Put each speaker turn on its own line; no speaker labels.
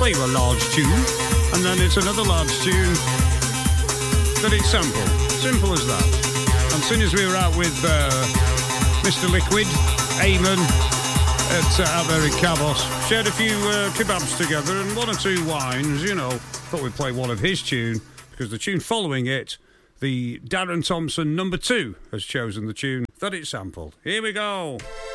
play you a large tune, and then it's another large tune that it's sampled. Simple as that. And as soon as we were out with Mr. Liquid, Eamon, out there in Cabos, shared a few kebabs together and one or two wines, you know. Thought we'd play one of his tune, because the tune following it, the Darren Thompson number 2, has chosen the tune that it sampled. Here we go.